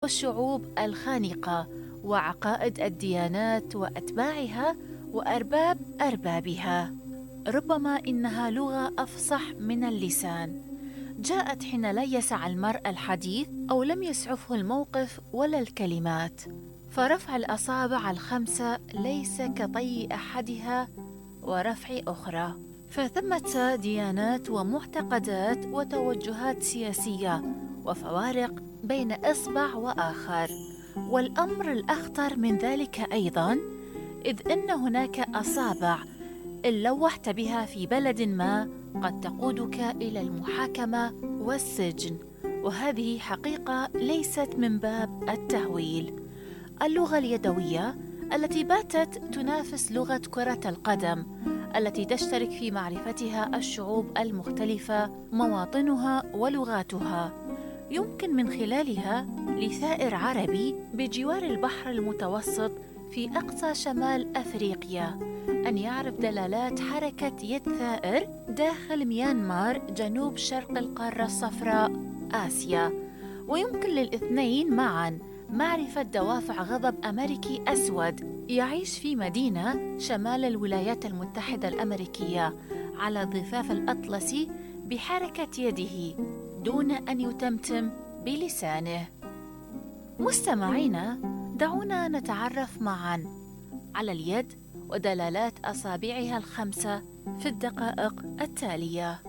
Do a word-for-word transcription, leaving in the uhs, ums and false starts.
والشعوب الخانقة وعقائد الديانات وأتباعها وأرباب أربابها. ربما إنها لغة أفصح من اللسان، جاءت حين لا يسع المرء الحديث أو لم يسعفه الموقف ولا الكلمات، فرفع الأصابع الخمسة ليس كطي أحدها ورفع أخرى. فثمة ديانات ومعتقدات وتوجهات سياسية وفوارق بين إصبع وآخر. والأمر الأخطر من ذلك أيضاً، إذ إن هناك أصابع إن لوحت بها في بلد ما قد تقودك إلى المحاكمة والسجن، وهذه حقيقة ليست من باب التهويل. اللغة اليدوية التي باتت تنافس لغة كرة القدم التي تشترك في معرفتها الشعوب المختلفة مواطنها ولغاتها، يمكن من خلالها لثائر عربي بجوار البحر المتوسط في أقصى شمال أفريقيا أن يعرف دلالات حركة يد ثائر داخل ميانمار جنوب شرق القارة الصفراء آسيا، ويمكن للاثنين معاً معرفة دوافع غضب أمريكي أسود يعيش في مدينة شمال الولايات المتحدة الأمريكية على الضفاف الأطلسي بحركة يده دون أن يتمتم بلسانه. مستمعينا، دعونا نتعرف معاً على اليد ودلالات أصابعها الخمسة في الدقائق التالية.